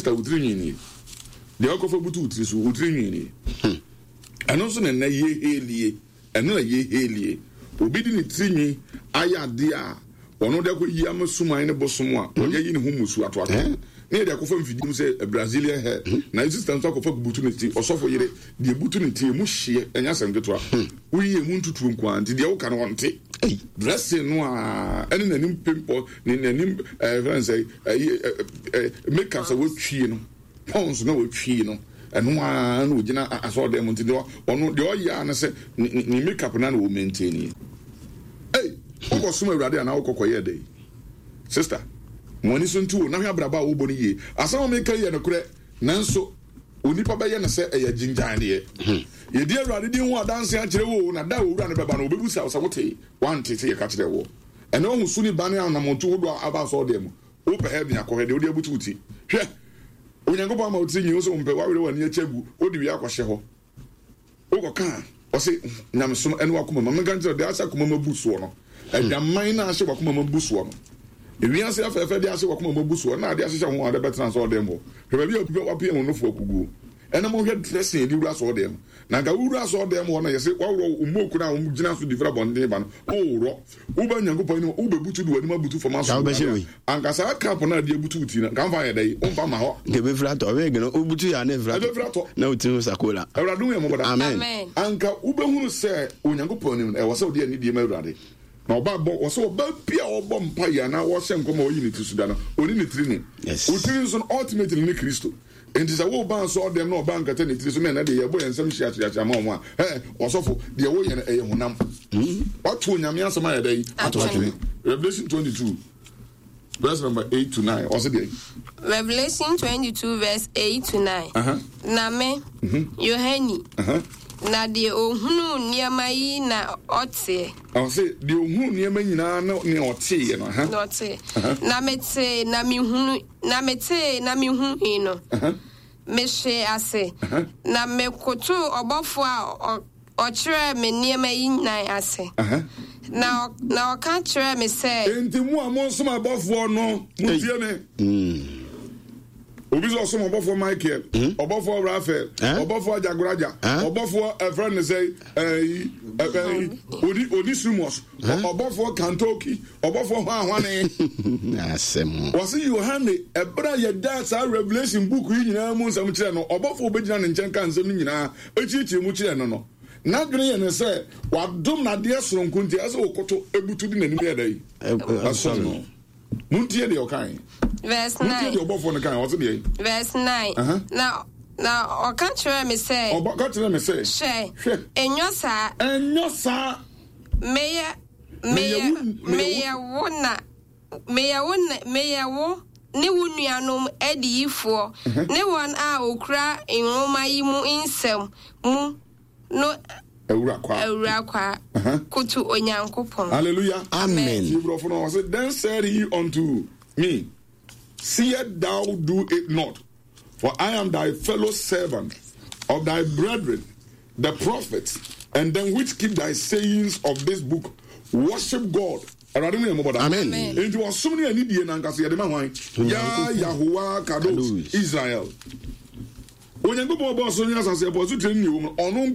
sister utri the okofa butu utri so utri eno so na ye helie eno na ye helie obi di ni trinyi ayade a ono de ko yi amasuman ne bosom a oye yi ne humusu ato ne de akofa mfidi mu se Brazilian hair na sister nso akofa butu ne ti osofo yire de butu ne ti mu hye enya semgeto a uyi mu ntutu nko anti de wo ka no wonte dressing no a ene nanim pimple ne nanim friends makeup so wo twie no pons no wo twie no eno a no gina aso dem nti de ono de oya na se ni makeup na wo maintain Oko suma urade ana okoko ye dey. Sister, money so ntu na hwa braba wo boni ye. Asama me kan ye no kure nanso onipa be ye na se eya jinjan de ye. Ye di urade di ho adanse a kire wo na da wo ura ne beba na obebu sa wote wan tete ye ka kire wo. Ene ohun suni bane na montu wo do aba so dem. Wo pe heaven akọ de wo de abututi. Hwe. Onyankopɔ ma wotinyi wo so mpe wa were wani achegu odi wi akɔhye ho. Wo ko kan o se nyamsom ene wakoma ma ganjira de asa koma mabuso no. The mine na se wakoma mabuso no ewiase afefe de ase wakoma mabuso na ade ase ho ade betra so dem bo hwe bia obi wapie no fo akugu ena mo hwe dressing di wura so dem na ga wura so dem ho na yese wawro umoku na gina so di fra bonde ba no owro uba nyankopɔ ni ubebutu du wani mabutu for maso ankasa cap na de butu uti na kan fa ye dai umpa ma ho de be fra to we gno ubutu ya na fra to na uti no sakola awradu ye mo boda amen anka ubehunu se onyankopɔ ni e wo se odi ani die ma awrade na oba bo wo so oba bia obo mpa ya na wo hye nkoma oyi ne tisuda no oni ne trini utiri so ultimately ne Kristo enti sa wo ban so dem na oba nkata ne tiri so me na de ye bo yensam hia ma mo a osofo de wo ye na eye hunam watu nyame asema ya dai atwatwe Revelation 22 verse number 8 to 9 also there Revelation 22 verse 8 to 9 na me Yohani na de ohunu niama yi na ote I say de ohunu niama nyina na ne ote ye no ha ote na mete na mi hunu na mete na mi hu no me hwe ase na me koto obofo a okire me niama yi nan ase na oka kire me say enti mu amonso abofo no mutie ne obi so some obofo Michael obofo Raphael obofo Jagoraja obofo friend say Odysseus obofo Kantoki obofo hwane asem wasi Yohane ebra ye dance Revelation book yi nyina mu nsam kire no obofo obegina ne nchen kan nsam nyina echichi mu kire no na gre ye ne say wadom na de soronko nti ase okoto ebutu di nanim ye dai aso muntie de okan verse 9 verse 9 na oka kire me say oka kire me say she enyosa meya wo ne wunuanom adiyifo ne won a okura enwoma yi mu insem mu no Ewura kwa kutu onyankopon. Hallelujah. Amen. Then said he unto me, seest thou do it not, for I am thy fellow servant of thy brethren, the prophets, and them which keep thy sayings of this book. Worship God. Amen. And you are so many Indian and Yahuwah Kadosh Israel. Onyangopo bo so nya sase bo so tren ni wo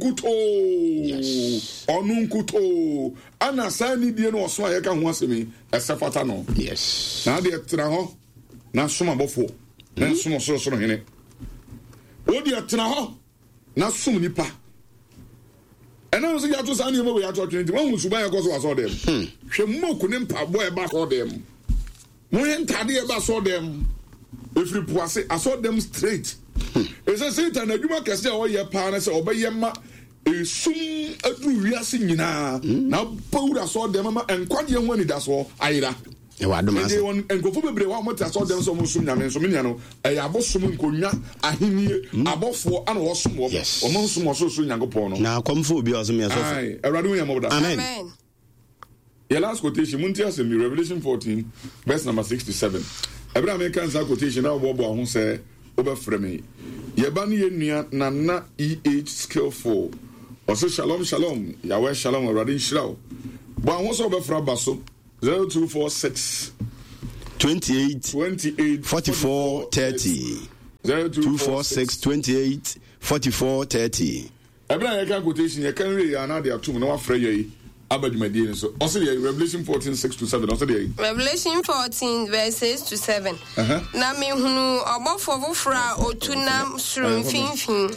onunkuto ana sani die no so ayeka ho asemi esefata no yes na de tra ho na soma bofo na soma so hene o de tra ho na som nipa ena so ya to sani mo ya to twen ti won suban ya ko so aso dem hwe moku ne mpa bo e ba so dem mo yen tade e ba so dem efri puase aso dem straight ese Satan adwuma kese a oye pa na se obeyema esum aduru wiase nyina na pawura so dem ma enkwade ho ani da so ayira e wadoma se enkofo bebre wa mota so dem so mo sum nyame so menya no e abosom nkonwa ahenie abofo ana wo som wo o mo som so so nyankopon no na komfo obi o so me so ai erade wo yamo da amen. Your last quotation muntia se Revelation 14 verse number 67 Abraham kan sa quotation na wo bo ho se obefreme yebani yenua nana skillful also shalom Yahweh shalom already shiraw bo ahun so obefra baso 0246 28 44 30 0246 28 44 30. Ebra yeka quotation ye kan we ya na de atum na wa frɛ ye abadwumadi so. Also the Revelation 14:6-7. Also the Revelation 14 verses to 7. Na me hunu obofo fofora otunam suru mfinfin.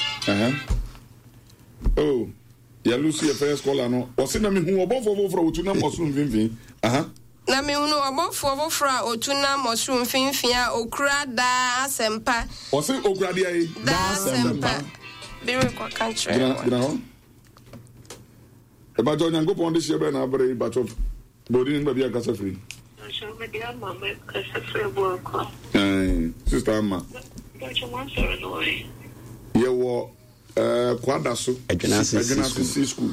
Oh, ya Lucy first caller no. Also na me hunu obofo fofora otunam suru mfinfin. Na me hunu obofo fofora otunam suru mfinfin a okura da asempa. Also okura dia da asempa. Biri kwa country. Gina. Eba jo nyango pon de shebe na abere bacho bodi ni bia kasa free. So me dia mama kasa free boko. Sister Amma. Bacho man soro no we. Ye wo kwada so Adwenase school.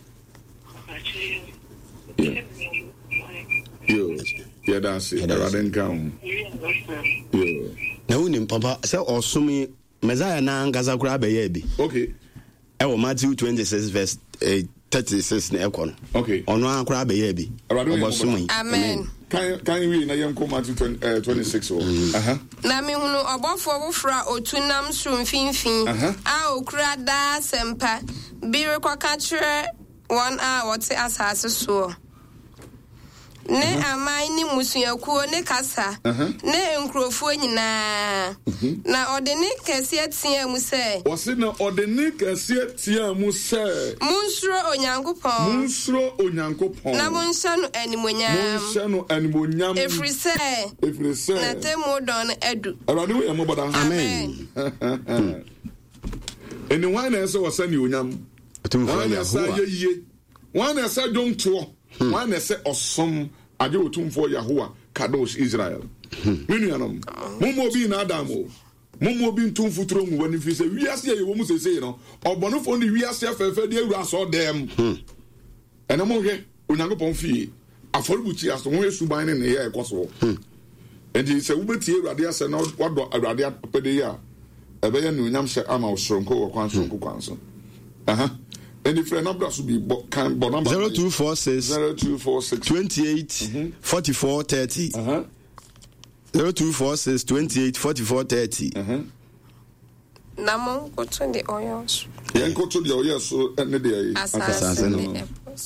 Yo, yeah that's it. Raden come. Yo. Na unim papa say osumi Messiah na ngaza kura be bi. Okay. Matthew 26 verse 36 na ekon. Okay. Ono akura be bi. Amen. Can we na yem ko Matthew 26 Na me hunu obofo wofra otunam so mfinfin a okura da sempa biri kwa ka kire one a wote asase so. Ne amai ni musuakuo ne kasa ne enkrofo nyina na odene kese atia mu se o se na odene kese atia mu se munsuro onyankopon na munshanu animonyam efrise na temu don edu arade we mo boda amen eni wan na se wasani onyam wan na sa yeye wan na sa jonto wan na se osom aje otumfo Yahowa Kadosh Israel. Minuanam. Momo bi na Adamo. Momo bi ntumfuturo mu wani fi se wiase ye wo mu sese no. Obonofo ni wiase afefe de awura so dem. Ena mo hwe Onyankopon fi aforibuchi aso ho esuban ne ye ekoso. Enti se wubeti awurade ase na wado awurade apede ya. Ebe ye no nyam hye ama osronko wo kwanso kwanso. And if you're not to be can 0246 28 44 30 0246 28 44 30 Namon go to the oils. Yen go to the oils so and the assassin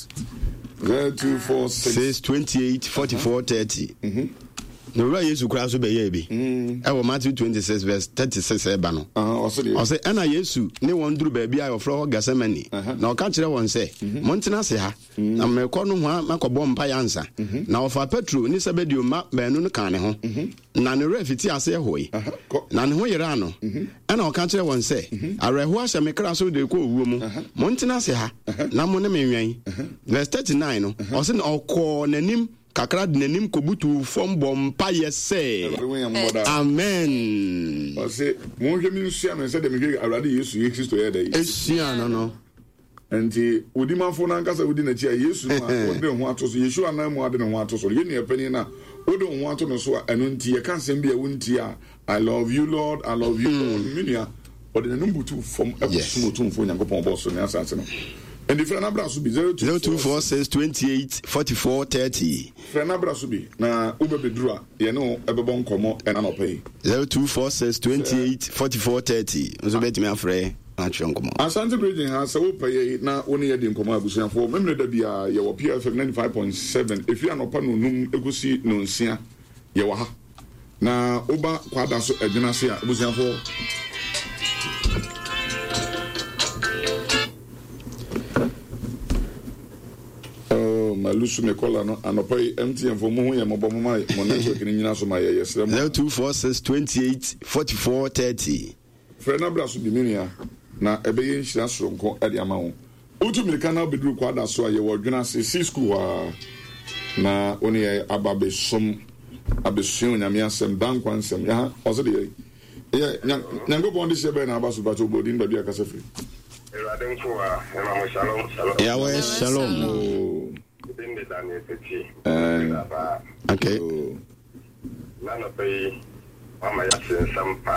0246 28 44 30 No right Yesu kura so be ye bi. Matthew 26 verse 36 eba no. O say ana Yesu ne won duru ba bia ofro Gasemani. Na o ka kire won say montena se ha. Na mekọ no ho makọbọ mpa yansa. Na ofa Petro ni Sebedio ma baanu no kan ne ho. Na ne refiti ase hoyi. Na ne ho yera no. Ana o ka kire won say areho ahye mekra so de ko owuo mu. Montena se ha. Na mo ne menwan. Verse 39 no. O say na okọ nanim kakra de nanim kobutu fom bompa yese amen o se mo hwe mi nsia no se de me hwe awrade Yesu Kristo ye dey esia no enti odi manfo na nkasa odi na chi Yesu ma odi ho atoso Yesu anamu ade ho atoso ye ne epani na odi ho ato no so eno nti ye kan sem bia wonti a I love you Lord I love you Lord minia odi na numbutu fom ekosumo tumfo Nyankopon boso ne asase no. And the friend Abrasu be 0246 28 44 30. Friend Abrasu be na ube bedrua ye no ebebon komo and anopay 0246 28 44 30. Nso betimi afre atwe nkomo. Asante Bridging ha se wo pay na woni ye di nkomo abusuafo memre da bia ye wo PFM 95.7 efi anopa no num egusi no nsia ye wo ha na oba kwada so Adwenase a abusuafo Malusu mekola no anopai MTN for mu ya mobo mama mo network ni nyina so ma ye yesre mo 0246 28 44 30 Frena Brasu bi minia na ebeye nhira soronko ade ama wo otu mirika na beduru kwa da so aye wo Adwenase C school wa na oni ye ababe som abesun nyame asem dankwa nsem ya ozo de ye nyango bondi shebe na abasu bacho bodi ndo bia kasefri Eradem kwa ema shalom Yahweh shalom okay. Nana pay mama yasin sampa.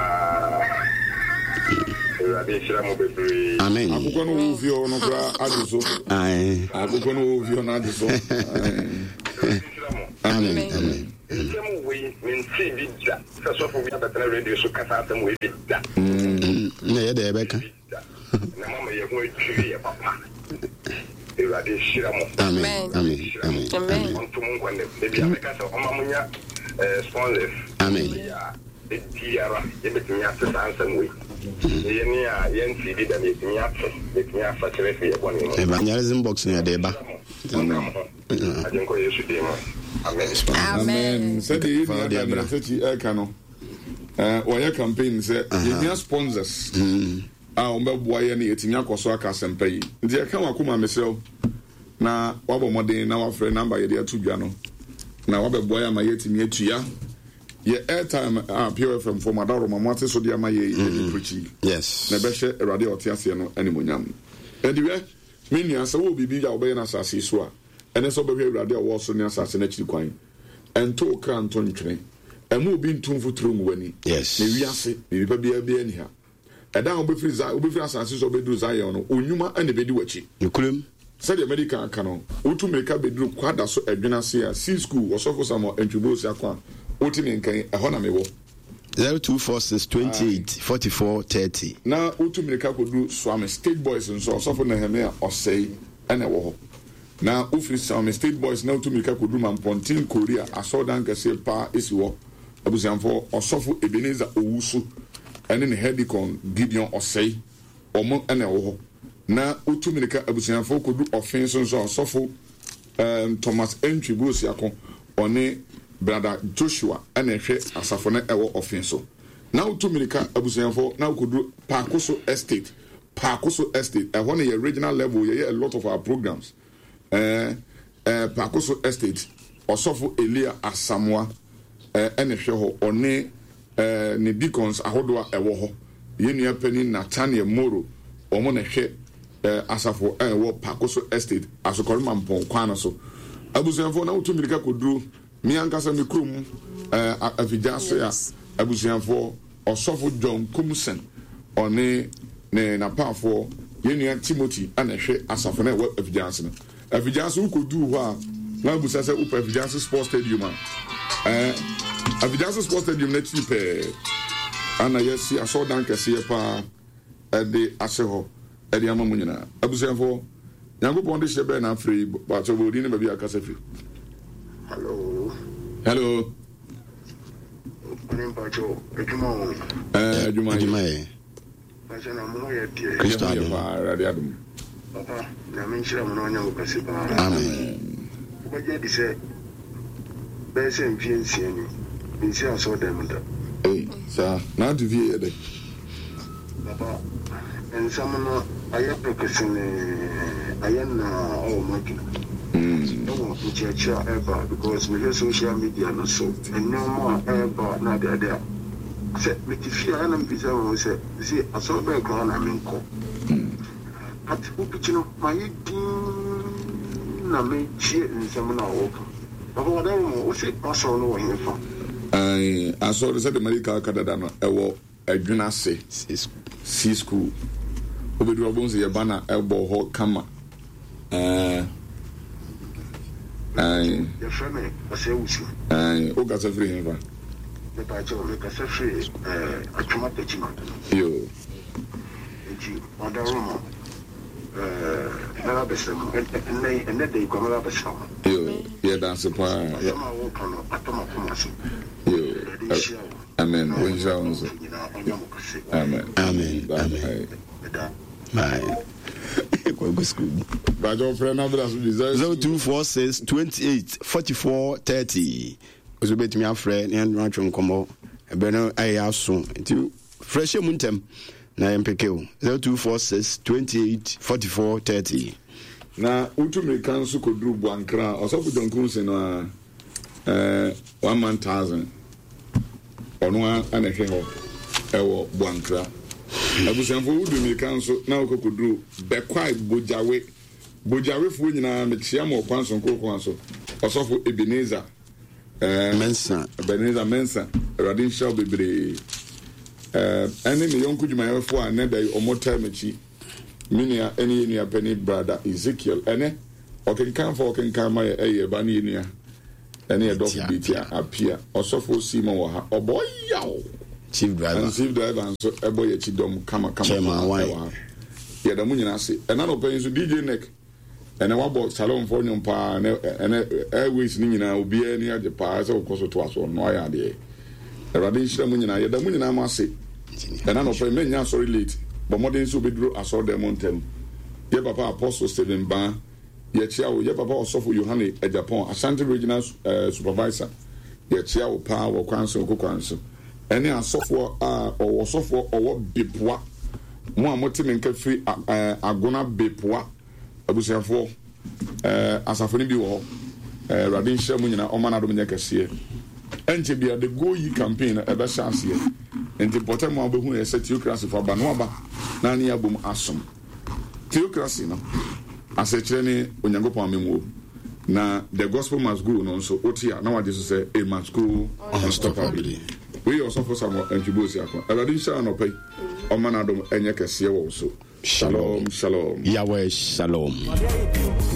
Amen. Akuko no uvio no kra adiso. Aye. Akuko no uvio na adiso. Amen. Amen. Some way, mean, see, Vidja. First of all, we have a radio so cut out and we did that. Yeah, there, Becca. Mamma, you're going to hear Papa. You are this Shiramo. Amen. Maybe I got a Mamma sponsors. Amen. The Tiara, everything after Sansom week. The Yancy did a meeting after the Yaffa Telephone. Evangelism box near Deba. I think you should be. Amen. Said the Econo. Why campaign said, you sponsors. Umbe ni etinya kwaso aka sempai nti aka wakoma mesel na wabo modern na wafre number ye de atudwa no na wabeboa ya ma yetimi atua ye airtime pure FM for madaro mamate so dia ma ye preach yes na be hye erade otiase no animonyam ediwe menu asa wo bibi ya obe na asase so a ene so be hwe erade owo so ne asase na chiri kwan ento kra nto ntwene emu obi ntumfu trum wani yes ne wiase bibi bia bia ni ha Eda obefri asase so bedu Zion no onyuma ane bedi wachi yukulem said the medical aka no otu meka bedru kwada so adwena se a C school osofo samo entwubosi akwa otimi nkan ehọ na mewo 0246284430 na otu meka kodu Swami State Boys nso osofo na heme a osei ene wo ho na ofri Swami State Boys na otu meka kodu Mampontin Korea asodan kase pa esiwo abusianfo osofo Ebenezer Owusu ene ne Hedicon Gideon Osei omo ene wo ho na otu mirika abusianfo kodu offense nso osofo Thomas Entwibosi akon one brother Joshua ene hwe asafo na ewo offense na otu mirika abusianfo na kodu Pakoso Estate ehwo na ye regional level ye a lot of our programs Pakoso Estate osofo Elia Asamoah ene hwe ho one ne deacons ahodo a ewo ho yenua pani Nathaniel Moro omo na hwe asafo ewo Pakoso Estate asokoro mampon kwana so abusianfo na otu mirika koduru mi ankasa me krom afijaso ya abusianfo osofo John Kumsen one ne na pafo yenua Timothy ana hwe asafo na ewo afijaso ukodu ho a na abusase upa afijaso sports stadium Avidanso Sports Stadium na chipe ana yesi asodan kese pa de aseho de amamu nyina abusenfo Nyankopon de shebe na free ba to bodi ne ba bi akasa fi hello Pacho ejuma ejuma Pacho na mo ye tie Kristo ado radiadum papa na me nshira mo na onyango kase ba amen ko je di se be se mfiensie ni Binsi aso dem da. Sa na to vie de. Papa, en samano ayape kesene ayana o makina. No kuchecha eba because we social media no so and no more eba na there. Se metifia na mbisa wo se si aso be ko na menko. At upichino mayidi na mechi en samano o. Papa wadawo o se aso no wo hefa. I saw the medical Canada ewo adwena se C school obedu obonse ye bana elbow ho kama your friend ase wusu o ga se free him the pacho me ka se free atuma techino yo eji onda room na besemo and they come up besemo yo yeah that's pa Amen. Amen. Bye. Go school. But your friend have 0246284430. Oso betimi afre ne nratwe nkomo ebe no ayaso nti fresh muntem na mpeke o 0246284430. Na utume kanso koduru Bwankra osofo Jonkunse no 1,000 ono ana hwe ho ewo Bwankra abusanfo udumi kanso na okokoduru bekwai bojawe fu nyina mechia mo kwanso nkokwanso osofo Ebenezer Mensa radin shall bebre ene me yonku dwumayefo a ne dai omota mechi minia ene yenia penny brother Ezekiel ene okenkan ma eye ba ne yenia ɛne ɛdɔfo bi tia apia ɔsɔfo sima wɔ ha ɔbɔ yaw chief driver nso ɛbɔ yɛ akyi dɔm kama yɛda mu nyina ase ɛna na ɔpɛyi nso DJ Neck ɛna wabɔ salonfoɔ nnwom paa ɛna airways no nyinaa obiara ni agye paa sɛ wokɔ so to aso no ayɛ adeɛ Awurade nhyira mu nyinaa yɛda mu nyinaa mu ase ɛna na ɔpɛyi mɛnya asɔre late bɔ mmɔden nso wobɛduro asɔre dɛm ntɛm yɛ papa Apostle Stephen Ban yɛkyia wo yɛ papa ɔsɔfo Yohane Japan Ashanti Regional Supervisor yɛkyia wo paa wɔ kwan so kokwan so ɛne asɔfoɔ a ɔwɔ sɔfoɔ ɔwɔ bepoa mo a mote me nka firi agona bepoa abusuafoɔ asafo no bi wɔ hɔ Awurade nhyira mu nyinaa ɔma no adom nyɛ kɛseɛ ɛnkyɛ bia the go yi campaign ɛbɛhyɛ aseɛ nti pɔtɛ mu a wobɛhu yɛ sɛ theocracy fa ba no aba na ne yɛabom asom theocracy no asɛkyerɛ ne onyankopɔn amemmuo na the gospel must go no nso wotia na wagye so sɛ it must go unstoppably we ɔsɔfo Samuel Ntwibosi akɔ Awurade nhyira anɔpa yi ɔma no adom ɛnyɛ kɛseɛ wɔ so shalom shalom Yahweh shalom